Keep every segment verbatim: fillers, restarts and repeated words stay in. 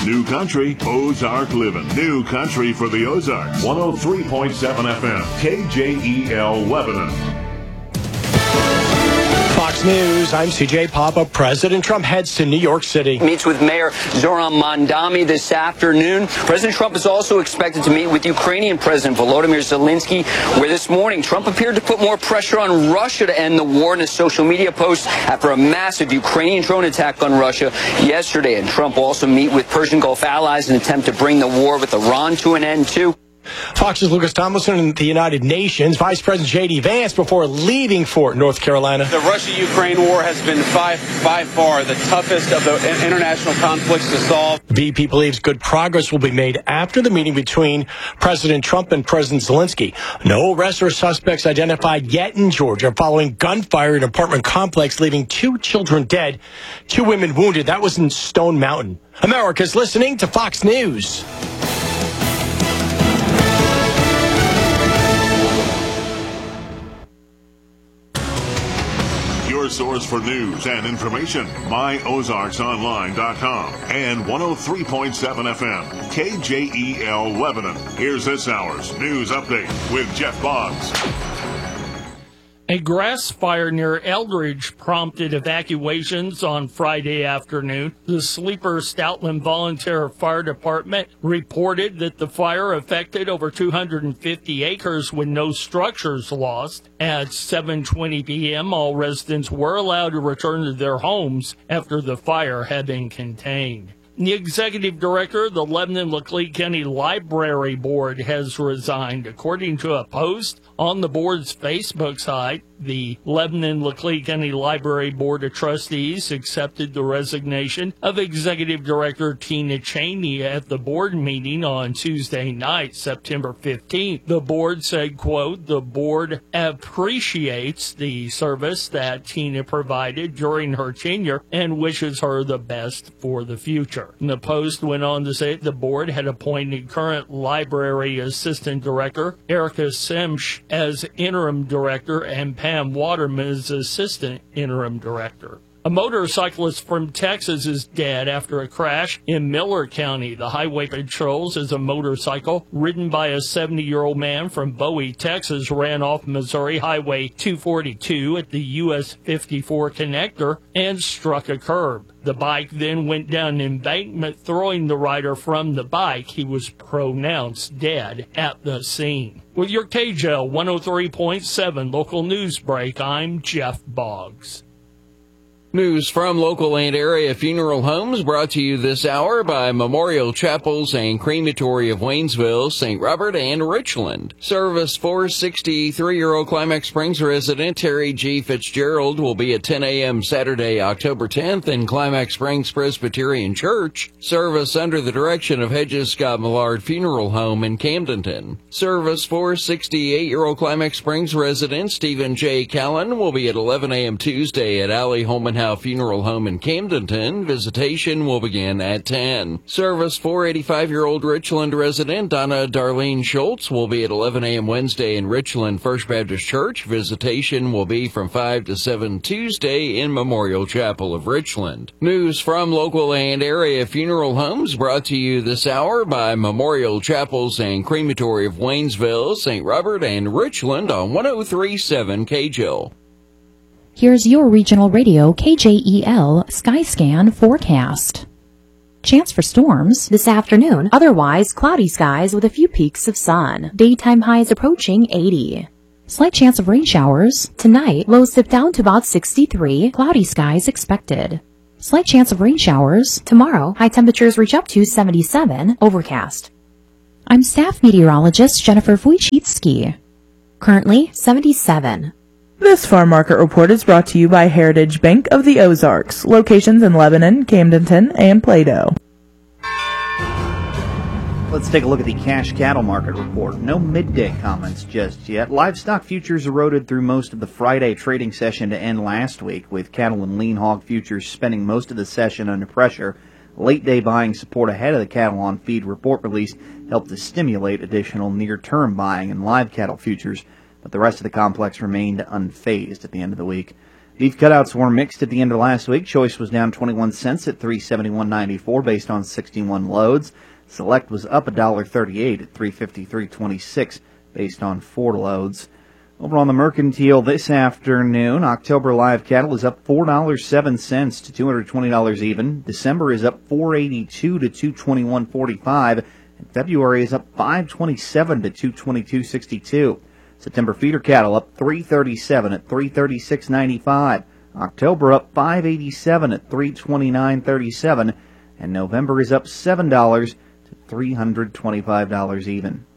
New Country, Ozark Living. New Country for the Ozarks. one oh three point seven F M, K J E L Lebanon. Fox News, I'm C J Papa. President Trump heads to New York City. Meets with Mayor Zoran Mandami this afternoon. President Trump is also expected to meet with Ukrainian President Volodymyr Zelensky, where this morning Trump appeared to put more pressure on Russia to end the war in a social media post after a massive Ukrainian drone attack on Russia yesterday. And Trump also meet with Persian Gulf allies in an attempt to bring the war with Iran to an end, too. Fox's Lucas Tomlinson in the United Nations. Vice President J D. Vance before leaving for North Carolina. The Russia-Ukraine war has been by, by far the toughest of the international conflicts to solve. V P believes good progress will be made after the meeting between President Trump and President Zelensky. No arrests or suspects identified yet in Georgia following gunfire in an apartment complex, leaving two children dead, two women wounded. That was in Stone Mountain. America's listening to Fox News. Your source for news and information, my ozarks online dot com and one oh three point seven F M, K J E L Lebanon. Here's this hour's news update with Jeff Boggs. A grass fire near Eldridge prompted evacuations on Friday afternoon. The Sleeper Stoutland Volunteer Fire Department reported that the fire affected over two hundred fifty acres with no structures lost. At seven twenty p.m., all residents were allowed to return to their homes after the fire had been contained. The executive director of the Lebanon-Laclede County Library Board has resigned. According to a post on the board's Facebook site, the Lebanon-Laclede County Library Board of Trustees accepted the resignation of Executive Director Tina Cheney at the board meeting on Tuesday night, September fifteenth. The board said, quote, "The board appreciates the service that Tina provided during her tenure and wishes her the best for the future." And the post went on to say the board had appointed current Library Assistant Director Erica Simsch as interim director and Pam Waterman as assistant interim director. A motorcyclist from Texas is dead after a crash in Miller County. The highway patrol says a motorcycle ridden by a seventy-year-old man from Bowie, Texas, ran off Missouri Highway two forty-two at the U S fifty-four connector and struck a curb. The bike then went down an embankment, throwing the rider from the bike. He was pronounced dead at the scene. With your K J L one oh three point seven local news break, I'm Jeff Boggs. News from local and area funeral homes brought to you this hour by Memorial Chapels and Crematory of Waynesville, Saint Robert, and Richland. Service for sixty-three-year-old Climax Springs resident Terry G. Fitzgerald will be at ten a.m. Saturday, October tenth in Climax Springs Presbyterian Church. Service under the direction of Hedges Scott Millard Funeral Home in Camdenton. Service for sixty-eight-year-old Climax Springs resident Stephen J. Callan will be at eleven a.m. Tuesday at Alley Holman Funeral Home in Camdenton. Visitation will begin at ten. Service for eighty-five-year-old Richland resident Donna Darlene Schultz will be at eleven a.m. Wednesday in Richland First Baptist Church. Visitation will be from five to seven Tuesday in Memorial Chapel of Richland. News from local and area funeral homes brought to you this hour by Memorial Chapels and Crematory of Waynesville, Saint Robert, and Richland on one oh three point seven K J L. Here's your regional radio K J E L Skyscan forecast. Chance for storms this afternoon, otherwise cloudy skies with a few peaks of sun. Daytime highs approaching eighty. Slight chance of rain showers. Tonight, lows dip down to about sixty-three, cloudy skies expected. Slight chance of rain showers. Tomorrow, high temperatures reach up to seventy-seven, overcast. I'm staff meteorologist Jennifer Wojcicki. Currently, seventy-seven. This farm market report is brought to you by Heritage Bank of the Ozarks, locations in Lebanon, Camdenton, and Plato. Let's take a look at the cash cattle market report. No midday comments just yet. Livestock futures eroded through most of the Friday trading session to end last week, with cattle and lean hog futures spending most of the session under pressure. Late day buying support ahead of the cattle on feed report release helped to stimulate additional near-term buying in live cattle futures, but the rest of the complex remained unfazed at the end of the week. Beef cutouts were mixed at the end of last week. Choice was down twenty-one cents at three seventy-one ninety-four based on sixty-one loads. Select was up one dollar thirty-eight at three fifty-three twenty-six based on four loads. Over on the Mercantile this afternoon, October live cattle is up four dollars and seven cents to two hundred twenty dollars even. December is up four dollars and eighty-two cents to two hundred twenty-one dollars and forty-five cents. And February is up five dollars and twenty-seven cents to two hundred twenty-two dollars and sixty-two cents. September feeder cattle up three dollars and thirty-seven cents at three hundred thirty-six dollars and ninety-five cents. October up five dollars and eighty-seven cents at three hundred twenty-nine dollars and thirty-seven cents. And November is up seven dollars to three hundred twenty-five dollars even.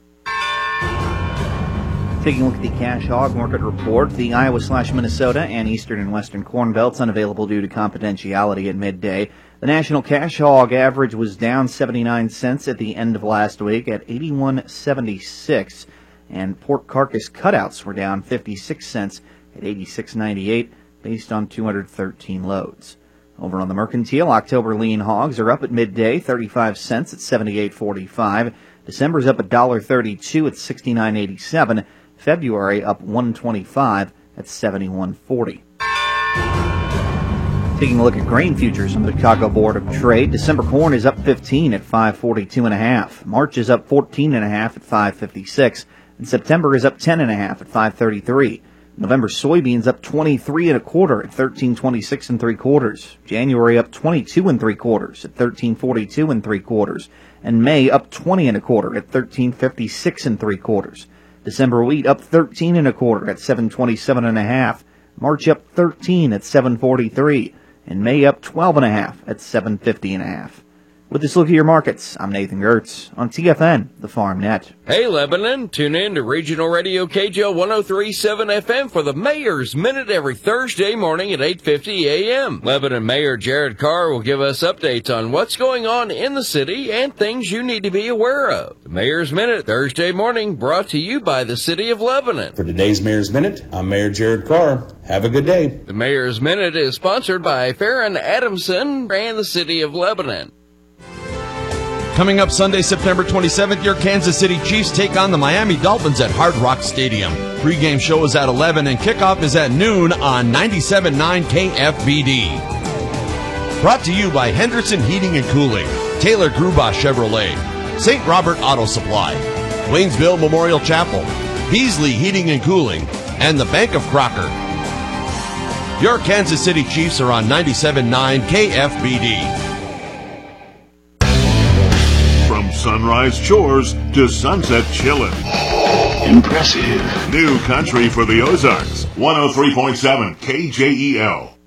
Taking a look at the cash hog market report, the Iowa slash Minnesota and eastern and western corn belts unavailable due to confidentiality at midday. The national cash hog average was down seventy-nine cents at the end of last week at eighty-one seventy-six, and pork carcass cutouts were down fifty-six cents at eighty-six ninety-eight based on two hundred thirteen loads. Over on the Mercantile, October lean hogs are up at midday, thirty-five cents at seventy-eight forty-five. December's up one dollar thirty-two at sixty-nine eighty-seven. February up one twenty-five at seventy-one forty. Taking a look at grain futures on the Chicago Board of Trade, December corn is up fifteen at five forty-two and a half. March is up fourteen and a half at five fifty-six, and September is up ten and a half at five thirty-three. November soybeans up twenty-three and a quarter at thirteen twenty-six and three quarters. January up twenty-two and three quarters at thirteen forty-two and three quarters, and May up twenty and a quarter at thirteen fifty-six and three quarters. December wheat up thirteen and a quarter at seven twenty-seven and a half. March up thirteen at seven forty-three, and May up twelve and a half at seven fifty and a half. With this look at your markets, I'm Nathan Gertz on T F N, the Farm Net. Hey, Lebanon, tune in to Regional Radio K J L one oh three point seven F M for the Mayor's Minute every Thursday morning at eight fifty a m. Lebanon Mayor Jared Carr will give us updates on what's going on in the city and things you need to be aware of. The Mayor's Minute, Thursday morning, brought to you by the City of Lebanon. For today's Mayor's Minute, I'm Mayor Jared Carr. Have a good day. The Mayor's Minute is sponsored by Farron Adamson and the City of Lebanon. Coming up Sunday, September twenty-seventh, your Kansas City Chiefs take on the Miami Dolphins at Hard Rock Stadium. Pre-game show is at eleven and kickoff is at noon on ninety-seven point nine K F B D. Brought to you by Hendrickson Heating and Cooling, Taylor Grubauer Chevrolet, Saint Robert Auto Supply, Waynesville Memorial Chapel, Beasley Heating and Cooling, and the Bank of Crocker. Your Kansas City Chiefs are on ninety-seven point nine K F B D. From sunrise chores to sunset chillin'. Impressive. New country for the Ozarks. one oh three point seven K J E L.